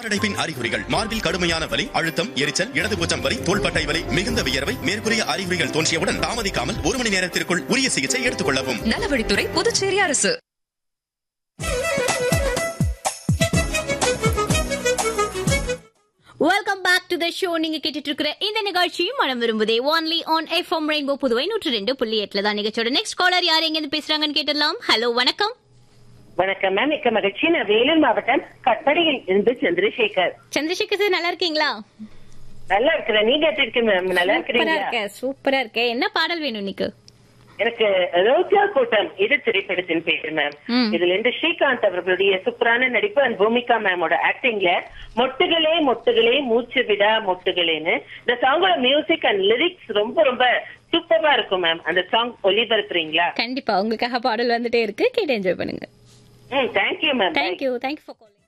மாரடைப்பின் அறிகுறிகள்: மார்பில் கடுமையான வலி, அழுத்தம், எரிச்சல், இடதுபூச்சம் வலி, தோள்பட்டை வலி, மிகுந்த வியர்வை. மேற்கூறிய அறிகுறிகள் தோன்றியவுடன் தாமதிக்காமல் 1 மணி நேரத்திற்குள் உரிய சிகிச்சை எடுத்துக் கொள்ளவும். நலவழித்துறை, புதுச்சேரி அரசு. Welcome back to the show. நீங்க கேட்டுட்டு இருக்கிற இந்த நிகழ்ச்சி மனம் விரும்புதே only on FM rainbow Puduvai 102.8 தான். நிகழ்ச்சியோட நெக்ஸ்ட் காலர் யார் எங்க இருந்து பேசுறாங்கன்னு கேட்டலாம். ஹலோ, வணக்கம். வணக்கம் மேம், மிக்க மகிழ்ச்சி. நான் வேலூர் மாவட்டம் கட்படியில் இருந்து சந்திரசேகர். சந்திரசேகர் சார், நல்லா இருக்கீங்களா? நல்லா இருக்கிறேன். நீங்க எப்படி இருக்கு மேம்? நல்லா இருக்கிறீங்களா? சூப்பரா இருக்கேன். என்ன பாடல் வேணும் இன்னைக்கு? எனக்கு ரோஜா கூட்டம் இது திரைப்படத்தின் பேரு மேம். இதுல இருந்து ஸ்ரீகாந்த் அவர்களுடைய சூப்பரான நடிப்பு அண்ட் பூமிகா மேமோட ஆக்டிங்ல மொட்டுகளே மொட்டுகளே மூச்சு விடா மொட்டுகளேன்னு இந்த சாங்கோட மியூசிக் அண்ட் லிரிக்ஸ் ரொம்ப ரொம்ப சூப்பரா இருக்கும் மேம். அந்த சாங் ஒளிபரப்புறீங்களா? கண்டிப்பா, உங்களுக்காக பாடல் வந்துட்டே இருக்கு, கேட்டு என்ஜாய் பண்ணுங்க. Thank you ma'am. Thank you for calling.